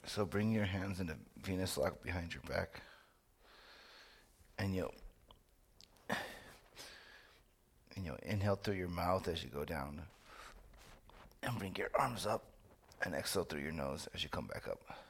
So bring your hands into Venus lock behind your back, and you'll inhale through your mouth as you go down, and bring your arms up, and exhale through your nose as you come back up.